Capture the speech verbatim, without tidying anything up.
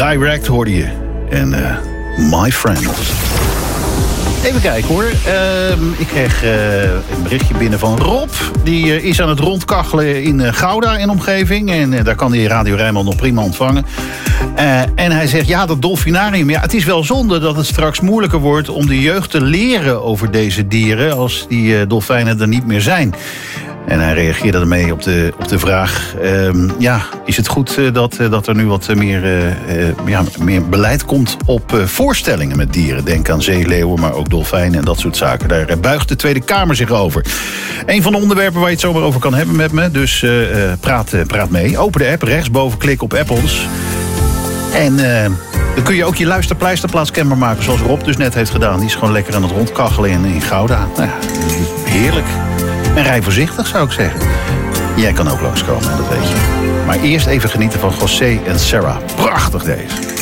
Direct hoorde je. En uh, My Friends. Even kijken hoor. Uh, ik kreeg uh, een berichtje binnen van Rob. Die uh, is aan het rondkachelen in uh, Gouda en omgeving. En uh, daar kan hij Radio Rijnmond nog prima ontvangen. Uh, en hij zegt, ja, dat dolfinarium. Ja, het is wel zonde dat het straks moeilijker wordt om de jeugd te leren over deze dieren als die uh, dolfijnen er niet meer zijn. En hij reageerde ermee op de, op de vraag... Um, ja, is het goed uh, dat, uh, dat er nu wat meer, uh, uh, ja, meer beleid komt op uh, voorstellingen met dieren? Denk aan zeeleeuwen, maar ook dolfijnen en dat soort zaken. Daar uh, buigt de Tweede Kamer zich over. Een van de onderwerpen waar je het zomaar over kan hebben met me. Dus uh, uh, praat, uh, praat mee. Open de app, rechtsboven klik op Apples. En uh, dan kun je ook je luisterpleisterplaats kenbaar maken, zoals Rob dus net heeft gedaan. Die is gewoon lekker aan het rondkachelen in, in Gouda. Nou ja, heerlijk. En rij voorzichtig, zou ik zeggen. Jij kan ook langskomen, dat weet je. Maar eerst even genieten van José en Sarah. Prachtig deze.